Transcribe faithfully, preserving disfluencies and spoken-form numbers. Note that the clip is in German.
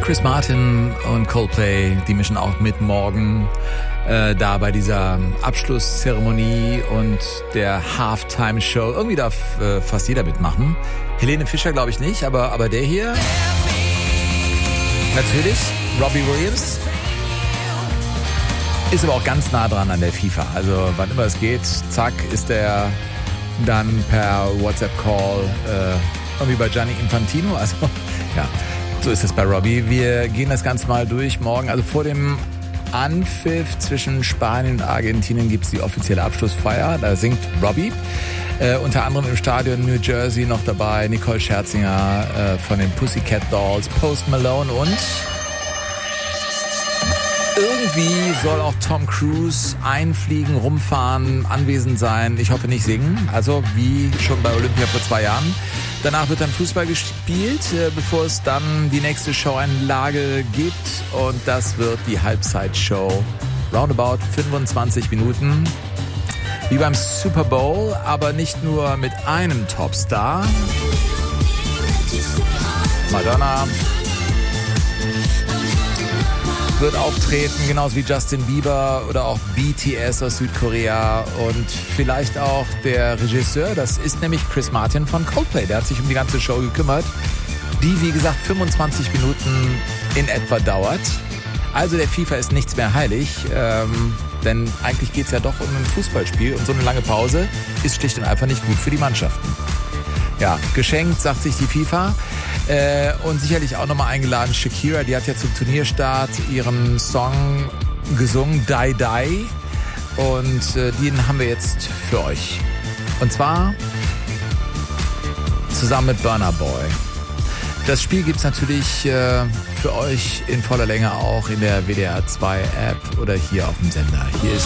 Chris Martin und Coldplay, die mischen auch mit morgen äh, da bei dieser Abschlusszeremonie und der Halftime-Show. Irgendwie darf äh, fast jeder mitmachen. Helene Fischer glaube ich nicht, aber, aber der hier natürlich, Robbie Williams. Ist aber auch ganz nah dran an der FIFA. Also wann immer es geht, zack, ist er dann per WhatsApp-Call äh, irgendwie bei Gianni Infantino. Also ja, so ist es bei Robbie. Wir gehen das Ganze mal durch morgen. Also vor dem Anpfiff zwischen Spanien und Argentinien gibt es die offizielle Abschlussfeier. Da singt Robbie. Äh, unter anderem im Stadion New Jersey noch dabei Nicole Scherzinger äh, von den Pussycat Dolls, Post Malone und irgendwie soll auch Tom Cruise einfliegen, rumfahren, anwesend sein. Ich hoffe nicht singen. Also wie schon bei Olympia vor zwei Jahren. Danach wird dann Fußball gespielt, bevor es dann die nächste Show-Einlage gibt. Und das wird die Halbzeitshow. Roundabout fünfundzwanzig Minuten. Wie beim Super Bowl, aber nicht nur mit einem Topstar. Madonna wird auftreten, genauso wie Justin Bieber oder auch B T S aus Südkorea und vielleicht auch der Regisseur, das ist nämlich Chris Martin von Coldplay, der hat sich um die ganze Show gekümmert, die wie gesagt fünfundzwanzig Minuten in etwa dauert. Also der FIFA ist nichts mehr heilig, ähm, denn eigentlich geht es ja doch um ein Fußballspiel und so eine lange Pause ist schlicht und einfach nicht gut für die Mannschaften. Ja, geschenkt, sagt sich die FIFA. Äh, und sicherlich auch nochmal eingeladen Shakira, die hat ja zum Turnierstart ihren Song gesungen, Die Die. Und äh, den haben wir jetzt für euch. Und zwar zusammen mit Burna Boy. Das Spiel gibt's natürlich äh, für euch in voller Länge auch in der W D R zwei App oder hier auf dem Sender. Hier ist